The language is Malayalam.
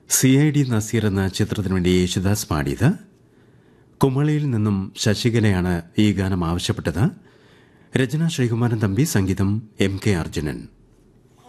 CID നസീർ എന്ന ചിത്രത്തിനു വേണ്ടി യേശുദാസ് പാടിയത്. കുമളിയിൽ നിന്നും ശശികലയാണ് ഈ ഗാനം ആവശ്യപ്പെട്ടത്. രചന ശ്രീകുമാരൻ തമ്പി, സംഗീതം MK അർജുനൻ.